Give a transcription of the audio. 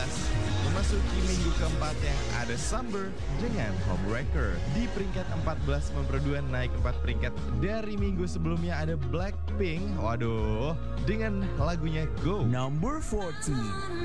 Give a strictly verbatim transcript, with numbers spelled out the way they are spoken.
belas. Memasuki minggu keempatnya ada Summer dengan Homewrecker. Di peringkat empat belas memperduan naik empat peringkat dari minggu sebelumnya ada Blackpink. Waduh, dengan lagunya Go. Number fourteen.